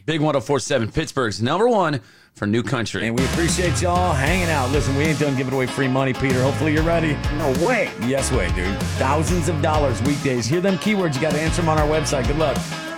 Big 104.7, Pittsburgh's number one for New Country. And we appreciate y'all hanging out. Listen, we ain't done giving away free money, Peter. Hopefully you're ready. No way. Yes way, dude. Thousands of dollars weekdays. Hear them keywords. You got to answer them on our website. Good luck.